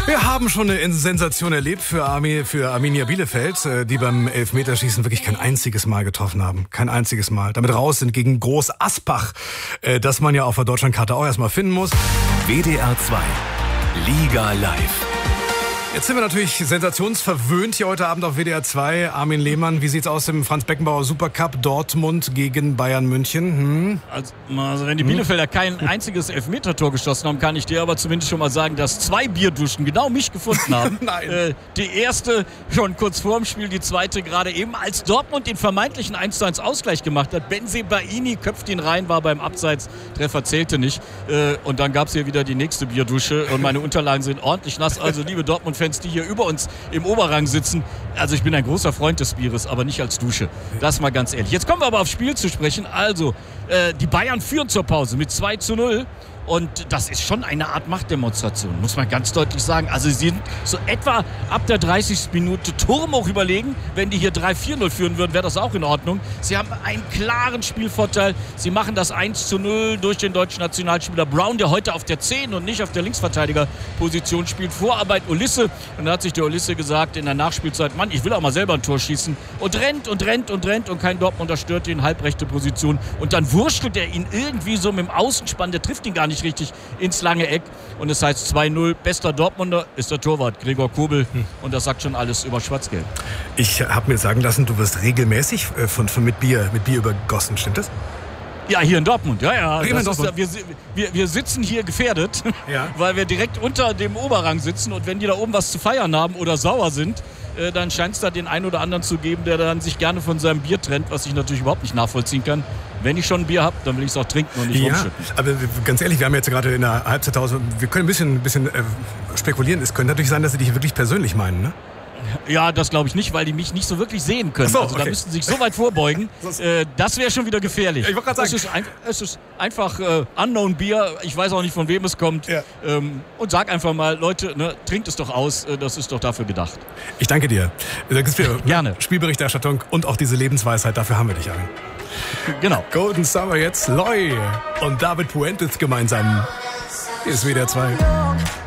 Wir haben schon eine Sensation erlebt für Arminia Bielefeld, die beim Elfmeterschießen wirklich kein einziges Mal getroffen haben. Kein einziges Mal. Damit raus sind gegen Groß Aspach, das man ja auf der Deutschlandkarte auch erstmal finden muss. WDR 2 Liga live. Jetzt sind wir natürlich sensationsverwöhnt hier heute Abend auf WDR 2. Armin Lehmann, wie sieht's aus im Franz-Beckenbauer Supercup Dortmund gegen Bayern München? Also wenn die Bielefelder kein einziges Elfmetertor geschossen haben, kann ich dir aber zumindest schon mal sagen, dass 2 Bierduschen genau mich gefunden haben. Nein. Die erste schon kurz vorm Spiel, die zweite gerade eben, als Dortmund den vermeintlichen 1:1 Ausgleich gemacht hat. Bensebaini köpft ihn rein, war beim Abseits, Treffer zählte nicht. Und dann gab's hier wieder die nächste Bierdusche und meine Unterlagen sind ordentlich nass. Also liebe Dortmund-Fans, die hier über uns im Oberrang sitzen. Also ich bin ein großer Freund des Bieres, aber nicht als Dusche. Das mal ganz ehrlich. Jetzt kommen wir aber aufs Spiel zu sprechen. Also, die Bayern führen zur Pause mit 2:0. Und das ist schon eine Art Machtdemonstration, muss man ganz deutlich sagen. Also sie sind so etwa ab der 30. Minute turmhoch überlegen. Wenn die hier 3-4-0 führen würden, wäre das auch in Ordnung. Sie haben einen klaren Spielvorteil. Sie machen das 1:0 durch den deutschen Nationalspieler Brown, der heute auf der 10 und nicht auf der Linksverteidigerposition spielt. Vorarbeit Olisse. Und dann hat sich der Olisse gesagt in der Nachspielzeit, Mann, ich will auch mal selber ein Tor schießen. Und rennt und kein Dortmunder stört ihn, halbrechte Position. Und dann wurschtelt er ihn irgendwie so mit dem Außenspann. Der trifft ihn gar nicht richtig ins lange Eck. Und es heißt 2:0. Bester Dortmunder ist der Torwart Gregor Kobel. Und das sagt schon alles über Schwarz-Gelb. Ich habe mir sagen lassen, du wirst regelmäßig mit Bier übergossen, stimmt das? Ja, hier in Dortmund. Ja. Dortmund. Wir sitzen hier gefährdet, ja. Weil wir direkt unter dem Oberrang sitzen. Und wenn die da oben was zu feiern haben oder sauer sind, dann scheint es da den einen oder anderen zu geben, der dann sich gerne von seinem Bier trennt, was ich natürlich überhaupt nicht nachvollziehen kann. Wenn ich schon ein Bier habe, dann will ich es auch trinken und nicht rumschütten. Aber ganz ehrlich, wir haben jetzt gerade in der Halbzeitpause, wir können ein bisschen spekulieren. Es könnte natürlich sein, dass sie dich wirklich persönlich meinen, ne? Ja, das glaube ich nicht, weil die mich nicht so wirklich sehen können. So, also da okay. müssten sie sich so weit vorbeugen. Das wäre schon wieder gefährlich. Ja, ich wollte gerade sagen. Es ist einfach Unknown Bier. Ich weiß auch nicht, von wem es kommt. Ja. Und sag einfach mal, Leute, trinkt es doch aus. Das ist doch dafür gedacht. Ich danke dir. Gerne. Spielberichterstattung und auch diese Lebensweisheit, dafür haben wir dich, Armin. Genau. Golden Summer jetzt, Loy und David Puentes gemeinsam. Hier ist WDR 2.